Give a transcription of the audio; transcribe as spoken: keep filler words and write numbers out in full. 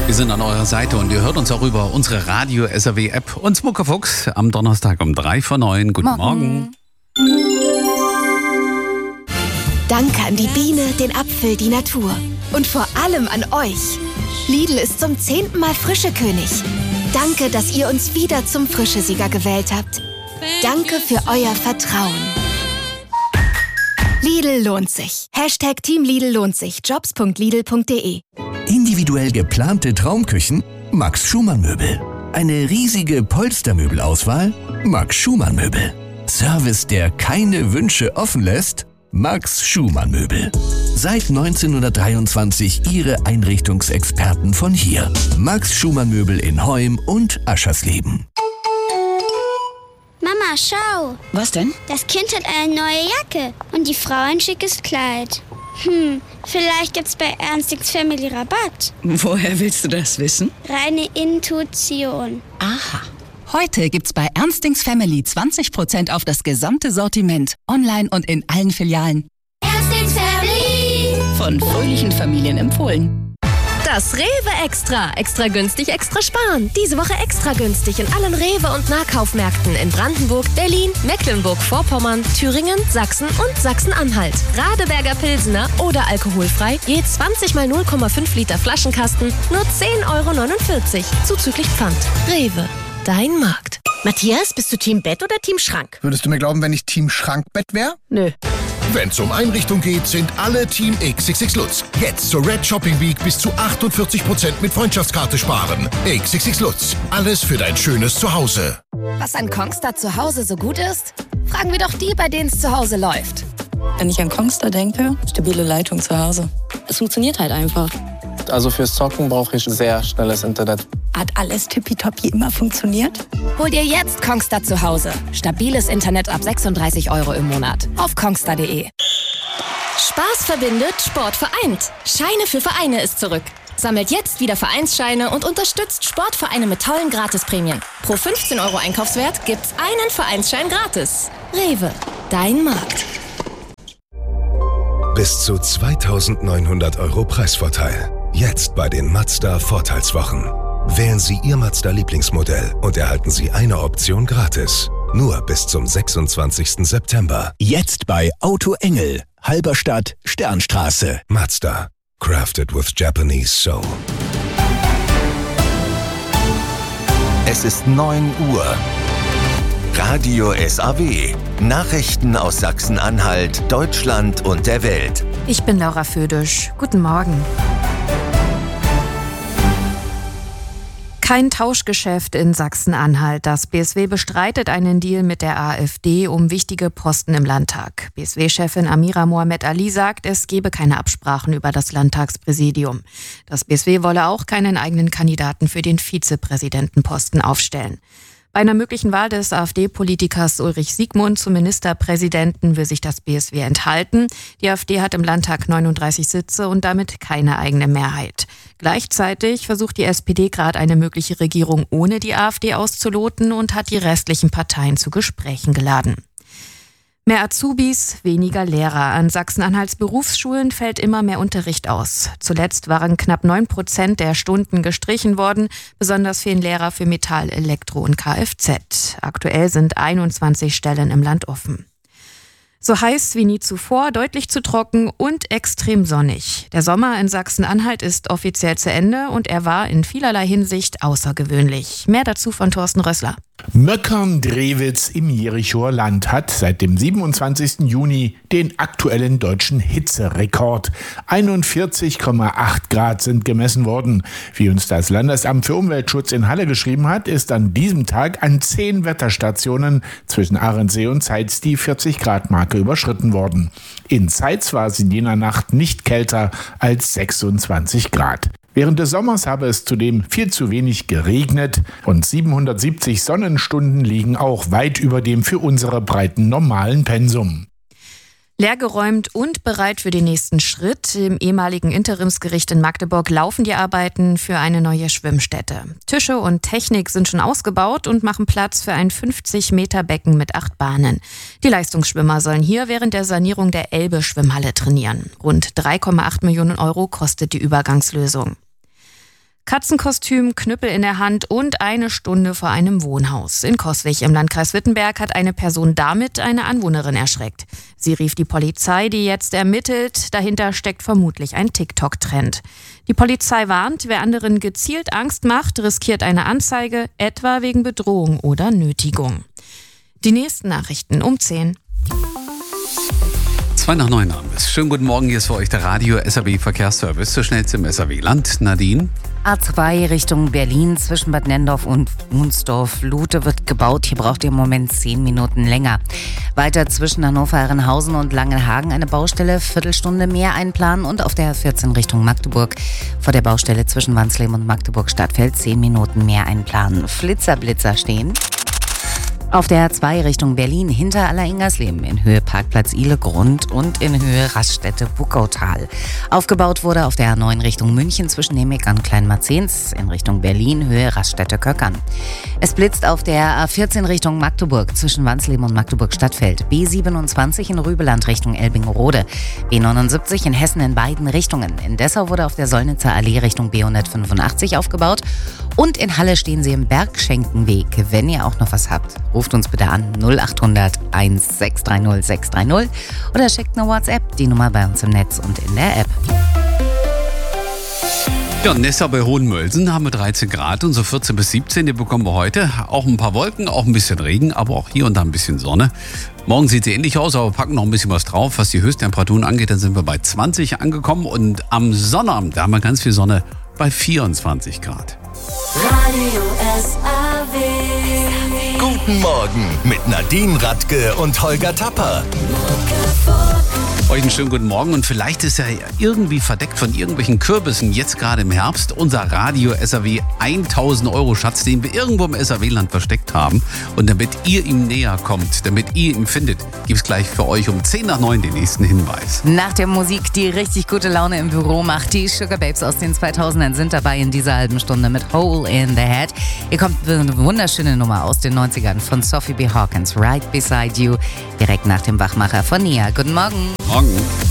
Wir sind an eurer Seite und ihr hört uns auch über unsere Radio-S R W-App und Smuckerfuchs am Donnerstag um drei vor neun. Guten Morgen. Morgen. Danke an die Biene, den Apfel, die Natur. Und vor allem an euch. Lidl ist zum zehnten Mal Frischekönig. Danke, dass ihr uns wieder zum Frischesieger gewählt habt. Danke für euer Vertrauen. Lidl lohnt sich. Hashtag Team Lidl lohnt sich. jobs punkt lidl punkt de. Individuell geplante Traumküchen? Max Schumann Möbel. Eine riesige Polstermöbelauswahl? Max Schumann Möbel. Service, der keine Wünsche offen lässt? Max Schumann Möbel. Seit neunzehnhundertdreiundzwanzig Ihre Einrichtungsexperten von hier. Max Schumann Möbel in Heum und Aschersleben. Mama, schau. Was denn? Das Kind hat eine neue Jacke und die Frau ein schickes Kleid. Hm, vielleicht gibt's bei Ernstings Family Rabatt. Woher willst du das wissen? Reine Intuition. Aha. Heute gibt's bei Ernstings Family zwanzig Prozent auf das gesamte Sortiment. Online und in allen Filialen. Ernstings Family. Von fröhlichen Familien empfohlen. Das Rewe Extra. Extra günstig, extra sparen. Diese Woche extra günstig in allen Rewe- und Nahkaufmärkten in Brandenburg, Berlin, Mecklenburg-Vorpommern, Thüringen, Sachsen und Sachsen-Anhalt. Radeberger Pilsener oder alkoholfrei, je zwanzig mal null Komma fünf Liter Flaschenkasten, nur zehn Euro neunundvierzig. Zuzüglich Pfand. Rewe. Dein Markt. Matthias, bist du Team Bett oder Team Schrank? Würdest du mir glauben, wenn ich Team Schrankbett wäre? Nö. Wenn es um Einrichtung geht, sind alle Team X X X Lutz. Jetzt zur Red Shopping Week bis zu achtundvierzig Prozent mit Freundschaftskarte sparen. X X X Lutz. Alles für dein schönes Zuhause. Was an Kongstar zu Hause so gut ist? Fragen wir doch die, bei denen es zu Hause läuft. Wenn ich an Kongstar denke, stabile Leitung zu Hause. Es funktioniert halt einfach. Also fürs Zocken brauche ich sehr schnelles Internet. Hat alles tippitoppi immer funktioniert? Hol dir jetzt Kongstar zu Hause. Stabiles Internet ab sechsunddreißig Euro im Monat. Auf kongstar punkt de. Spaß verbindet, Sport vereint. Scheine für Vereine ist zurück. Sammelt jetzt wieder Vereinsscheine und unterstützt Sportvereine mit tollen Gratisprämien. Pro fünfzehn Euro Einkaufswert gibt's einen Vereinsschein gratis. Rewe, dein Markt. Bis zu zweitausendneunhundert Euro Preisvorteil. Jetzt bei den Mazda Vorteilswochen. Wählen Sie Ihr Mazda-Lieblingsmodell und erhalten Sie eine Option gratis. Nur bis zum sechsundzwanzigsten September. Jetzt bei Auto Engel, Halberstadt, Sternstraße. Mazda. Crafted with Japanese soul. Es ist neun Uhr. Radio S A W. Nachrichten aus Sachsen-Anhalt, Deutschland und der Welt. Ich bin Laura Födisch. Guten Morgen. Kein Tauschgeschäft in Sachsen-Anhalt. Das B S W bestreitet einen Deal mit der AfD um wichtige Posten im Landtag. B S W-Chefin Amira Mohamed Ali sagt, es gebe keine Absprachen über das Landtagspräsidium. Das B S W wolle auch keinen eigenen Kandidaten für den Vizepräsidentenposten aufstellen. Bei einer möglichen Wahl des AfD-Politikers Ulrich Siegmund zum Ministerpräsidenten will sich das B S W enthalten. Die AfD hat im Landtag neununddreißig Sitze und damit keine eigene Mehrheit. Gleichzeitig versucht die S P D gerade eine mögliche Regierung ohne die AfD auszuloten und hat die restlichen Parteien zu Gesprächen geladen. Mehr Azubis, weniger Lehrer. An Sachsen-Anhalts Berufsschulen fällt immer mehr Unterricht aus. Zuletzt waren knapp neun Prozent der Stunden gestrichen worden. Besonders fehlen Lehrer für Metall, Elektro und Kfz. Aktuell sind einundzwanzig Stellen im Land offen. So heiß wie nie zuvor, deutlich zu trocken und extrem sonnig. Der Sommer in Sachsen-Anhalt ist offiziell zu Ende und er war in vielerlei Hinsicht außergewöhnlich. Mehr dazu von Thorsten Rössler. Möckern-Drewitz im Jerichoer Land hat seit dem siebenundzwanzigsten Juni den aktuellen deutschen Hitzerekord. einundvierzig Komma acht Grad sind gemessen worden. Wie uns das Landesamt für Umweltschutz in Halle geschrieben hat, ist an diesem Tag an zehn Wetterstationen zwischen Arendsee und Zeitz die vierzig Grad Marke überschritten worden. In Zeitz war es in jener Nacht nicht kälter als sechsundzwanzig Grad. Während des Sommers habe es zudem viel zu wenig geregnet und siebenhundertsiebzig Sonnenstunden liegen auch weit über dem für unsere Breiten normalen Pensum. Leergeräumt und bereit für den nächsten Schritt. Im ehemaligen Interimsgericht in Magdeburg laufen die Arbeiten für eine neue Schwimmstätte. Tische und Technik sind schon ausgebaut und machen Platz für ein fünfzig Meter Becken mit acht Bahnen. Die Leistungsschwimmer sollen hier während der Sanierung der Elbe-Schwimmhalle trainieren. Rund drei Komma acht Millionen Euro kostet die Übergangslösung. Katzenkostüm, Knüppel in der Hand und eine Stunde vor einem Wohnhaus. In Coswig im Landkreis Wittenberg hat eine Person damit eine Anwohnerin erschreckt. Sie rief die Polizei, die jetzt ermittelt. Dahinter steckt vermutlich ein TikTok-Trend. Die Polizei warnt, wer anderen gezielt Angst macht, riskiert eine Anzeige, etwa wegen Bedrohung oder Nötigung. Die nächsten Nachrichten um zehn. Zwei nach neun haben wir es. Schönen guten Morgen, hier ist für euch der Radio S A W Verkehrsservice, der schnellste im S A W-Land. Nadine? A zwei Richtung Berlin zwischen Bad Nenndorf und Wunsdorf-Lute wird gebaut. Hier braucht ihr im Moment zehn Minuten länger. Weiter zwischen Hannover-Herrenhausen und Langenhagen eine Baustelle, Viertelstunde mehr einplanen. Und auf der A vierzehn Richtung Magdeburg vor der Baustelle zwischen Wansleben und Magdeburg-Stadtfeld zehn Minuten mehr einplanen. Flitzer-Blitzer stehen. Auf der A zwei Richtung Berlin hinter Aller-Ingersleben in Höhe Parkplatz Ile Grund und in Höhe Raststätte Buckautal. Aufgebaut wurde auf der A neun Richtung München zwischen Nemig und Kleinmarzens in Richtung Berlin Höhe Raststätte Köckern. Es blitzt auf der A vierzehn Richtung Magdeburg zwischen Wansleben und Magdeburg-Stadtfeld. B siebenundzwanzig in Rübeland Richtung Elbingerode. B neunundsiebzig in Hessen in beiden Richtungen. In Dessau wurde auf der Solnitzer Allee Richtung B hundertfünfundachtzig aufgebaut. Und in Halle stehen sie im Bergschenkenweg. Wenn ihr auch noch was habt, ruft uns bitte an null acht hundert eins sechs drei null sechs drei null oder schickt eine WhatsApp, die Nummer bei uns im Netz und in der App. Ja, Nessa bei Hohenmölsen haben wir dreizehn Grad und so vierzehn bis siebzehn, die bekommen wir heute. Auch ein paar Wolken, auch ein bisschen Regen, aber auch hier und da ein bisschen Sonne. Morgen sieht es ähnlich aus, aber wir packen noch ein bisschen was drauf. Was die Höchsttemperaturen angeht, dann sind wir bei zwanzig angekommen und am Sonnabend, da haben wir ganz viel Sonne bei vierundzwanzig Grad. Radio S A W. Guten Morgen mit Nadine Radke und Holger Tapper. Euch einen schönen guten Morgen und vielleicht ist er irgendwie verdeckt von irgendwelchen Kürbissen jetzt gerade im Herbst. Unser Radio S A W tausend Euro Schatz, den wir irgendwo im S A W-Land versteckt haben. Und damit ihr ihm näher kommt, damit ihr ihn findet, gibt es gleich für euch um zehn nach neun den nächsten Hinweis. Nach der Musik, die richtig gute Laune im Büro macht, die Sugar Babes aus den zweitausendern sind dabei in dieser halben Stunde mit Hole in the Head. Ihr kommt eine wunderschöne Nummer aus den neunzigern von Sophie B. Hawkins, Right Beside You, direkt nach dem Wachmacher von Nia. Guten Morgen. Morgen.